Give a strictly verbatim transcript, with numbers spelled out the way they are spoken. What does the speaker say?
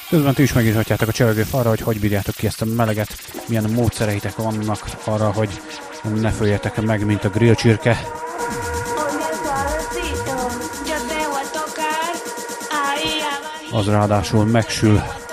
Közben ti is megírhatjátok a csevegő falra, hogy hogy bírjátok ki ezt a meleget, milyen módszereitek vannak arra, hogy ne följetek meg, mint a grillcsirke. Az ráadásul megsül.